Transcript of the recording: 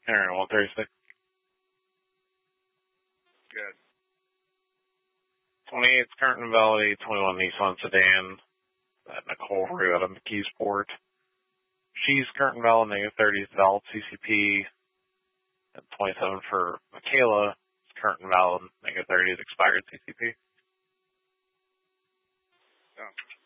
Alright, 136. Good. 28's current and valid, 21 Nissan sedan. Nicole Rue out of McKeesport. She's current and valid, -30 is valid CCP. And 27 for Michaela. It's current and valid, -30 is expired CCP. Oh.